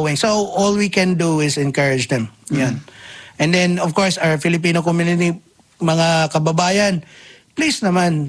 going. So all we can do is encourage them. Yan. And then, of course, our Filipino community, mga kababayan, please naman,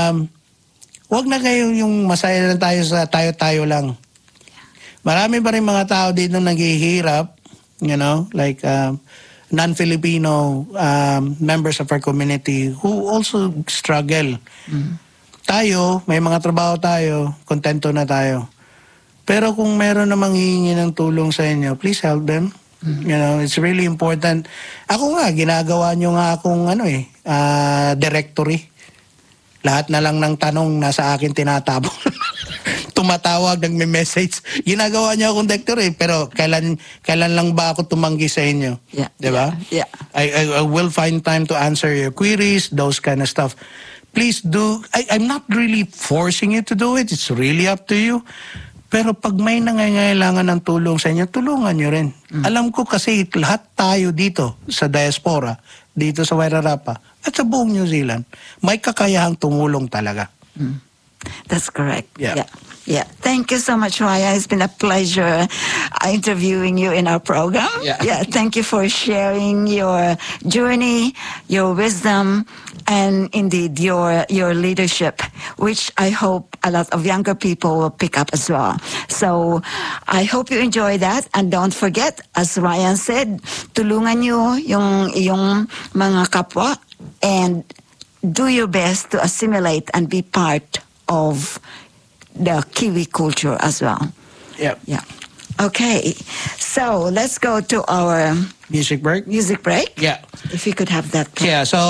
wag na kayo yung masaya lang tayo sa tayo-tayo lang. Marami pa rin mga tao dito naghihirap, you know, like non-Filipino members of our community who also struggle. Tayo, may mga trabaho tayo, kontento na tayo. Pero kung meron namang hihingi ng tulong sa inyo, please help them. You know, it's really important. Ako nga, ginagawa nyo nga akong directory. Lahat na lang ng tanong nasa akin tinatapon. Tumatawag, nagme-message. Ginagawa niya akong directory, pero kailan lang ba ako tumanggi sa inyo? Yeah. Diba? Yeah. I will find time to answer your queries, those kind of stuff. Please do. I'm not really forcing you to do it. It's really up to you. Pero pag may nangangailangan ng tulong sa inyo, tulungan nyo rin. Alam ko kasi lahat tayo dito sa diaspora, dito sa Wairarapa, at sa buong New Zealand, may kakayahang tumulong talaga. That's correct. Yeah. Yeah. Thank you so much, Ryan. It's been a pleasure interviewing you in our program. Yeah. Thank you for sharing your journey, your wisdom, and indeed your leadership, which I hope a lot of younger people will pick up as well. So I hope you enjoy that, and don't forget, as Ryan said, tulungan nyo yung iyong mga kapwa and do your best to assimilate and be part of the Kiwi culture as well. Yeah. Okay, so let's go to our Music break? Yeah. If you could have that. Yeah, so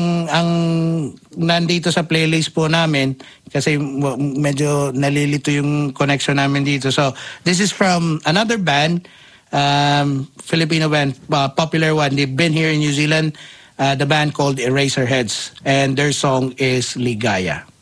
ang nandito sa playlist po namin, kasi medyo nalilito yung connection namin dito. So this is from another band, Filipino band, popular one. They've been here in New Zealand, the band called Eraserheads, and their song is Ligaya.